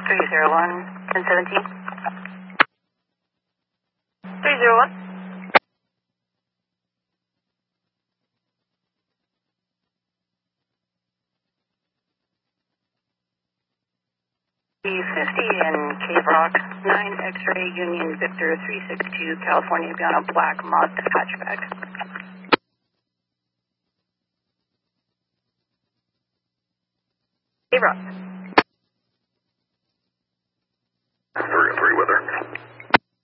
301, 1017. 301. B50 in Cave Rock, 9 X-ray Union Victor 362, California, beyond a black Mazda hatchback. Cave Rock.